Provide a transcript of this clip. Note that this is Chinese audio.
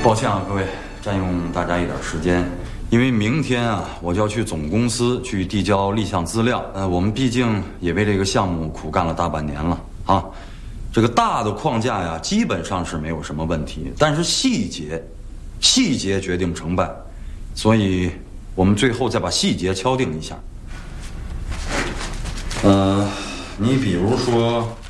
抱歉啊，各位，占用大家一点时间，因为明天啊，我就要去总公司去递交立项资料。我们毕竟也为这个项目苦干了大半年了啊。这个大的框架呀，基本上是没有什么问题，但是细节决定成败，所以我们最后再把细节敲定一下。你比如说